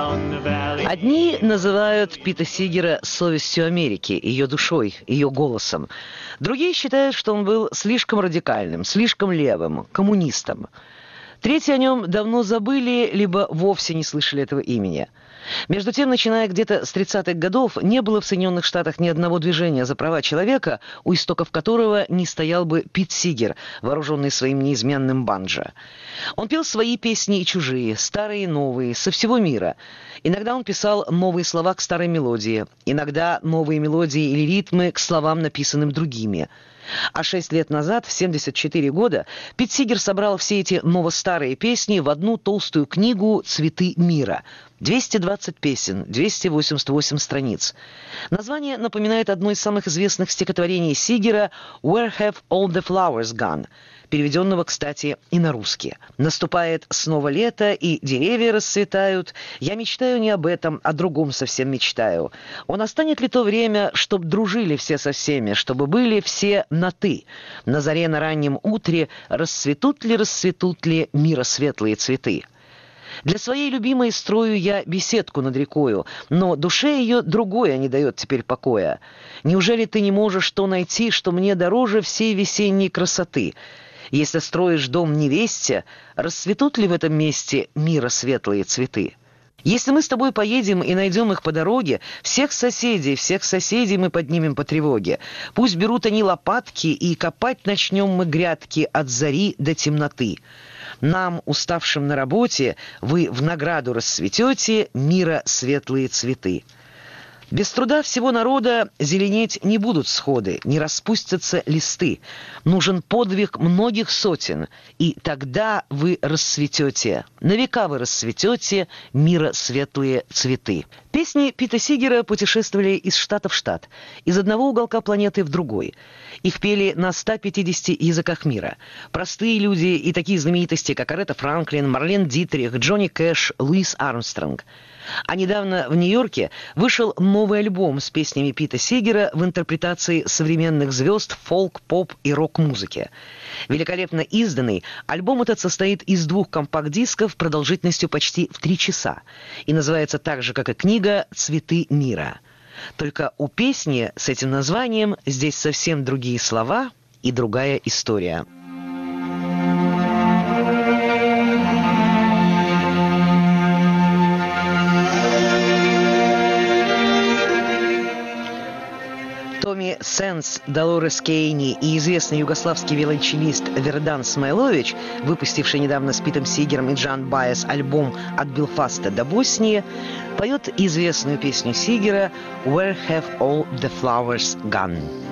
Одни называют Пита Сигера совестью Америки, ее душой, ее голосом. Другие считают, что он был слишком радикальным, слишком левым, коммунистом. Третьи о нем давно забыли, либо вовсе не слышали этого имени. Между тем, начиная где-то с 30-х годов, не было в Соединенных Штатах ни одного движения за права человека, у истоков которого не стоял бы Пит Сигер, вооруженный своим неизменным банджо. Он пел свои песни и чужие, старые и новые, со всего мира. Иногда он писал новые слова к старой мелодии, иногда новые мелодии или ритмы к словам, написанным другими. А 6 лет назад, в 74 года, Пит Сигер собрал все эти ново-старые песни в одну толстую книгу «Цветы мира». 220 песен, 288 страниц. Название напоминает одно из самых известных стихотворений Сигера «Where have all the flowers gone?», переведенного, кстати, и на русский. «Наступает снова лето, и деревья расцветают. Я мечтаю не об этом, о другом совсем мечтаю. О, настанет ли то время, чтоб дружили все со всеми, чтобы были все на «ты»? На заре, на раннем утре расцветут ли мира светлые цветы? Для своей любимой строю я беседку над рекою, но душе ее другое не дает теперь покоя. Неужели ты не можешь то найти, что мне дороже всей весенней красоты? Если строишь дом невесте, расцветут ли в этом месте мира светлые цветы? Если мы с тобой поедем и найдем их по дороге, всех соседей мы поднимем по тревоге. Пусть берут они лопатки, и копать начнем мы грядки от зари до темноты. Нам, уставшим на работе, вы в награду расцветете мира светлые цветы. Без труда всего народа зеленеть не будут сходы, не распустятся листы. Нужен подвиг многих сотен, и тогда вы расцветете. На века вы расцветете мира светлые цветы. Песни Пита Сигера путешествовали из штата в штат, из одного уголка планеты в другой. Их пели на 150 языках мира. Простые люди и такие знаменитости, как Арета Франклин, Марлен Дитрих, Джонни Кэш, Луис Армстронг. А недавно в Нью-Йорке вышел новый альбом с песнями Пита Сигера в интерпретации современных звезд фолк, поп и рок-музыки. Великолепно изданный, альбом этот состоит из 2 компакт-дисков продолжительностью почти в 3 часа и называется так же, как и книга «Цветы мира». Только у песни с этим названием здесь совсем другие слова и другая история. Томми Сенс, Долорес Кейни и известный югославский виолончелист Вердан Смайлович, выпустивший недавно с Питом Сигером и Джан Баес альбом «От Белфаста до Боснии», поет известную песню Сигера «Where have all the flowers gone?».